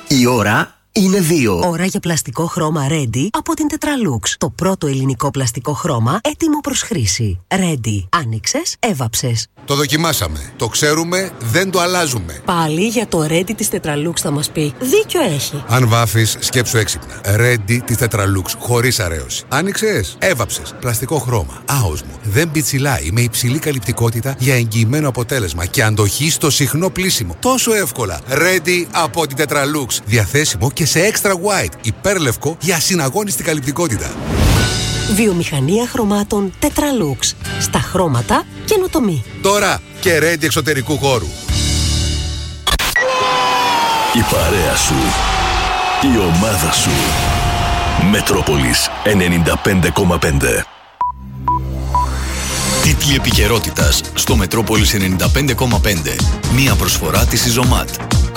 Η ώρα είναι 2. Ώρα για πλαστικό χρώμα Ready από την Tetralux. Το πρώτο ελληνικό πλαστικό χρώμα έτοιμο προς χρήση. Ready. Άνοιξες, έβαψες. Το δοκιμάσαμε. Το ξέρουμε, δεν το αλλάζουμε. Πάλι για το Ready της Tetralux θα μας πει. Δίκιο έχει. Αν βάφεις, σκέψου έξυπνα. Ready της Tetralux, χωρίς αρέωση. Άνοιξες, έβαψες. Πλαστικό χρώμα. Άοσμο. Δεν πιτσιλάει. Με υψηλή καλυπτικότητα για εγγυημένο αποτέλεσμα και αντοχή στο συχνό πλύσιμο. Τόσο εύκολα. Ready από την Tetralux. Διαθέσιμο και σε extra white. Υπέρλευκο για ασυναγώνιστη καλυπτικότητα. Βιομηχανία χρωμάτων Tetralux. Στα χρώματα καινοτομή. Τώρα και Ready εξωτερικού χώρου. Η παρέα σου. Η ομάδα σου. Μετρόπολης 95,5. Τίτλοι επικαιρότητας στο Μετρόπολης 95,5. Μία προσφορά της Ιζωμάτ.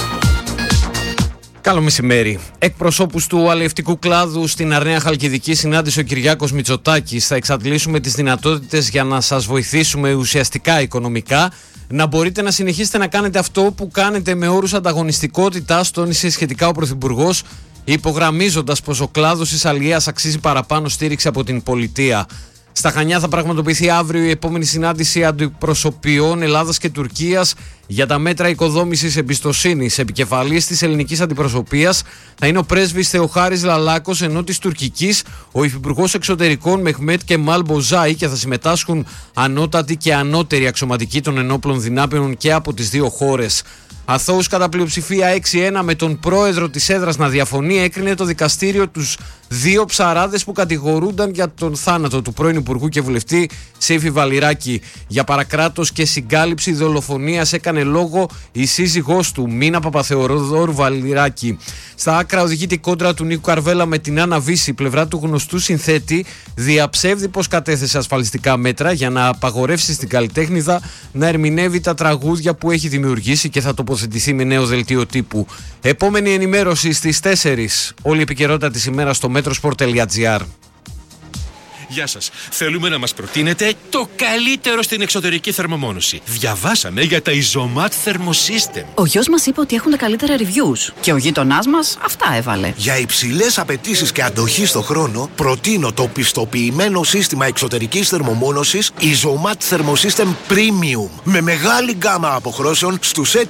Καλό μεσημέρι. Εκπροσώπους του αλλιευτικού κλάδου στην Αρναία Χαλκιδική συνάντησε ο Κυριάκος Μητσοτάκης. Θα εξαντλήσουμε τις δυνατότητες για να σας βοηθήσουμε ουσιαστικά οικονομικά. Να μπορείτε να συνεχίσετε να κάνετε αυτό που κάνετε με όρους ανταγωνιστικότητας, τόνισε σχετικά ο Πρωθυπουργός, υπογραμμίζοντας πως ο κλάδος της αλλιείας αξίζει παραπάνω στήριξη από την πολιτεία. Στα Χανιά θα πραγματοποιηθεί αύριο η επόμενη συνάντηση αντιπροσωπιών Ελλάδας και Τουρκίας για τα μέτρα οικοδόμησης εμπιστοσύνης. Επικεφαλής της ελληνικής αντιπροσωπείας θα είναι ο πρέσβης Θεοχάρης Λαλάκος, ενώ της τουρκικής ο υφυπουργός εξωτερικών Μεχμέτ Κεμάλ Μποζάη, και θα συμμετάσχουν ανώτατοι και ανώτεροι αξιωματικοί των ενόπλων δυνάμεων και από τις δύο χώρες. Αθώους κατά πλειοψηφία 6-1 με τον πρόεδρο της έδρας να διαφωνεί, έκρινε το δικαστήριο τους δύο ψαράδες που κατηγορούνταν για τον θάνατο του πρώην Υπουργού και βουλευτή Σέιφη Βαλιράκη. Για παρακράτος και συγκάλυψη δολοφονίας έκανε λόγο η σύζυγός του, Μίνα Παπαθεοδόρου Βαλιράκη. Στα άκρα οδηγείται η κόντρα του Νίκου Καρβέλα με την Άννα Βύση. Η πλευρά του γνωστού συνθέτη διαψεύδει πως κατέθεσε ασφαλιστικά μέτρα για να απαγορεύσει στην καλλιτέχνηδα να ερμηνεύει τα τραγούδια που έχει δημιουργήσει και θα τοποθετηθεί με νέο δελτίο τύπου. Επόμενη ενημέρωση στις 4. Όλη η επικαιρότητα της ημέρας στο metrosport.gr. Γεια σας. Θέλουμε να μας προτείνετε το καλύτερο στην εξωτερική θερμομόνωση. Διαβάσαμε για τα Ιζωμάτ Thermosystem. Ο γιος μας είπε ότι έχουν τα καλύτερα reviews και ο γείτονάς μας αυτά έβαλε. Για υψηλές απαιτήσεις και αντοχή στο χρόνο, προτείνω το πιστοποιημένο σύστημα εξωτερικής θερμομόνωσης Ιζωμάτ Thermosystem Premium με μεγάλη γκάμα αποχρώσεων στους